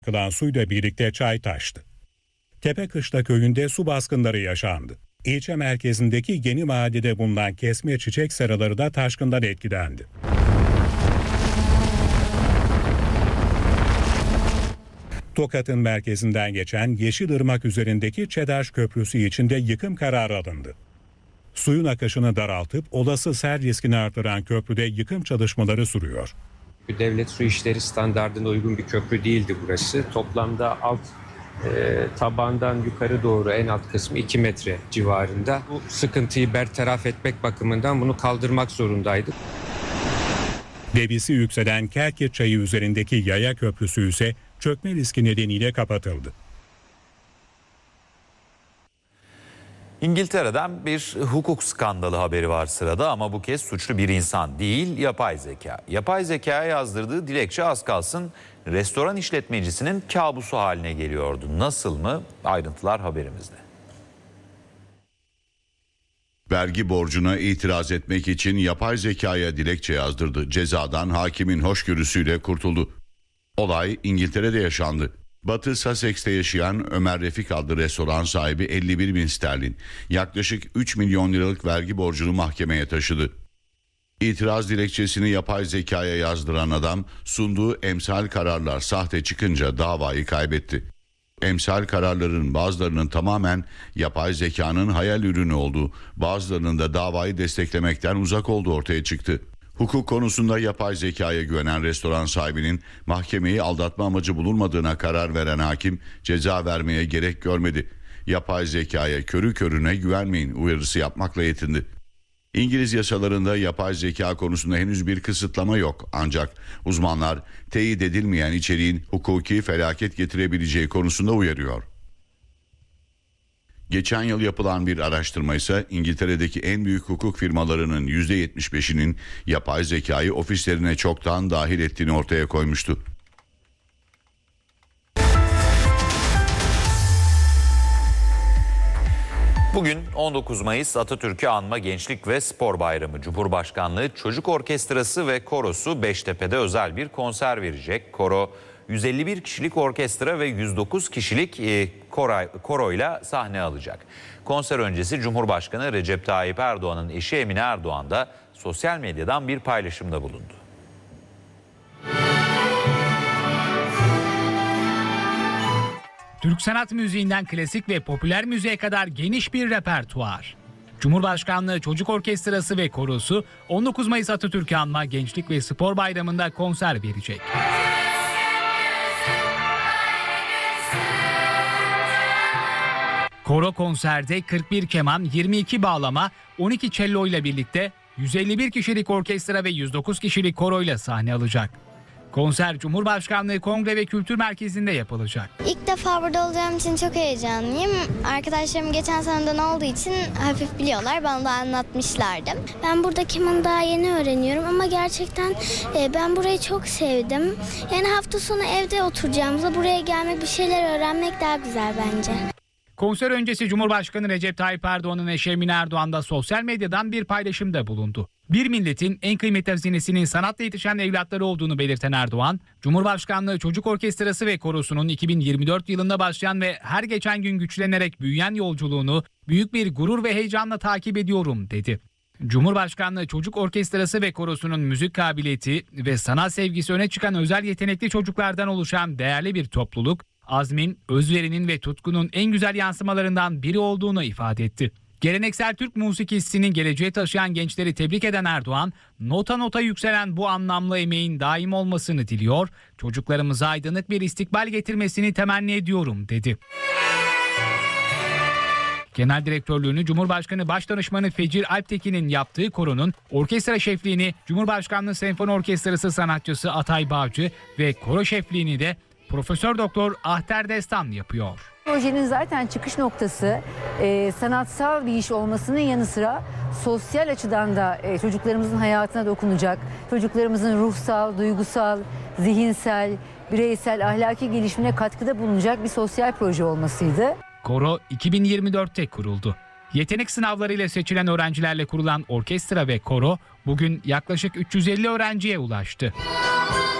Akılan suyla birlikte çay taştı. Tepekışla köyünde su baskınları yaşandı. İlçe merkezindeki Yeni Mahalle'de bulunan kesme çiçek seraları da taşkından etkilendi. Tokat'ın merkezinden geçen Yeşilırmak üzerindeki ÇEDAŞ Köprüsü için de yıkım kararı alındı. Suyun akışını daraltıp olası sel riskini artıran köprüde yıkım çalışmaları sürüyor. Devlet su işleri standardına uygun bir köprü değildi burası. Toplamda tabandan yukarı doğru en alt kısmı 2 metre civarında. Bu sıkıntıyı bertaraf etmek bakımından bunu kaldırmak zorundaydık. Debisi yükselen Kerkir Çayı üzerindeki yaya köprüsü ise çökme riski nedeniyle kapatıldı. İngiltere'den bir hukuk skandalı haberi var sırada ama bu kez suçlu bir insan değil, yapay zeka. Yapay zekaya yazdırdığı dilekçe az kalsın restoran işletmecisinin kabusu haline geliyordu. Nasıl mı? Ayrıntılar haberimizde. Vergi borcuna itiraz etmek için yapay zekaya dilekçe yazdırdı. Cezadan hakimin hoşgörüsüyle kurtuldu. Olay İngiltere'de yaşandı. Batı Sussex'te yaşayan Ömer Refik adlı restoran sahibi 51 bin sterlin, yaklaşık 3 milyon liralık vergi borcunu mahkemeye taşıdı. İtiraz dilekçesini yapay zekaya yazdıran adam sunduğu emsal kararlar sahte çıkınca davayı kaybetti. Emsal kararların bazılarının tamamen yapay zekanın hayal ürünü olduğu, bazılarının da davayı desteklemekten uzak olduğu ortaya çıktı. Hukuk konusunda yapay zekaya güvenen restoran sahibinin mahkemeyi aldatma amacı bulunmadığına karar veren hakim ceza vermeye gerek görmedi. Yapay zekaya körü körüne güvenmeyin uyarısı yapmakla yetindi. İngiliz yasalarında yapay zeka konusunda henüz bir kısıtlama yok. Ancak uzmanlar teyit edilmeyen içeriğin hukuki felaket getirebileceği konusunda uyarıyor. Geçen yıl yapılan bir araştırma ise İngiltere'deki en büyük hukuk firmalarının %75'inin yapay zekayı ofislerine çoktan dahil ettiğini ortaya koymuştu. Bugün 19 Mayıs Atatürk'ü Anma Gençlik ve Spor Bayramı. Cumhurbaşkanlığı Çocuk Orkestrası ve Korosu Beştepe'de özel bir konser verecek. Koro 151 kişilik orkestra ve 109 kişilik koroyla sahne alacak. Konser öncesi Cumhurbaşkanı Recep Tayyip Erdoğan'ın eşi Emine Erdoğan da sosyal medyadan bir paylaşımda bulundu. Türk sanat müziğinden klasik ve popüler müziğe kadar geniş bir repertuar. Cumhurbaşkanlığı Çocuk Orkestrası ve Korosu 19 Mayıs Atatürk'ü Anma Gençlik ve Spor Bayramı'nda konser verecek. Koro konserde 41 keman, 22 bağlama, 12 cello ile birlikte 151 kişilik orkestra ve 109 kişilik koroyla sahne alacak. Konser Cumhurbaşkanlığı Kongre ve Kültür Merkezi'nde yapılacak. İlk defa burada olacağım için çok heyecanlıyım. Arkadaşlarım geçen seneden olduğu için hafif biliyorlar. Bana da anlatmışlardı. Ben burada kemanı daha yeni öğreniyorum ama gerçekten ben burayı çok sevdim. Yani hafta sonu evde oturacağımıza buraya gelmek, bir şeyler öğrenmek daha güzel bence. Konser öncesi Cumhurbaşkanı Recep Tayyip Erdoğan'ın eşi Emine Erdoğan da sosyal medyadan bir paylaşımda bulundu. Bir milletin en kıymetli hazinesinin sanatla yetişen evlatları olduğunu belirten Erdoğan, Cumhurbaşkanlığı Çocuk Orkestrası ve Korosu'nun 2024 yılında başlayan ve her geçen gün güçlenerek büyüyen yolculuğunu büyük bir gurur ve heyecanla takip ediyorum dedi. Cumhurbaşkanlığı Çocuk Orkestrası ve Korosu'nun müzik kabiliyeti ve sanat sevgisi öne çıkan özel yetenekli çocuklardan oluşan değerli bir topluluk, azmin, özverinin ve tutkunun en güzel yansımalarından biri olduğunu ifade etti. Geleneksel Türk musikisini geleceğe taşıyan gençleri tebrik eden Erdoğan, nota nota yükselen bu anlamlı emeğin daim olmasını diliyor, çocuklarımıza aydınlık bir istikbal getirmesini temenni ediyorum dedi. Genel direktörlüğünü Cumhurbaşkanı Başdanışmanı Fecir Alptekin'in yaptığı koronun orkestra şefliğini Cumhurbaşkanlığı Senfoni Orkestrası sanatçısı Atay Bağcı ve koro şefliğini de Profesör Doktor Ahter Destan yapıyor. Projenin zaten çıkış noktası sanatsal bir iş olmasının yanı sıra sosyal açıdan da çocuklarımızın hayatına dokunacak, çocuklarımızın ruhsal, duygusal, zihinsel, bireysel, ahlaki gelişimine katkıda bulunacak bir sosyal proje olmasıydı. Koro 2024'te kuruldu. Yetenek sınavlarıyla seçilen öğrencilerle kurulan orkestra ve koro bugün yaklaşık 350 öğrenciye ulaştı.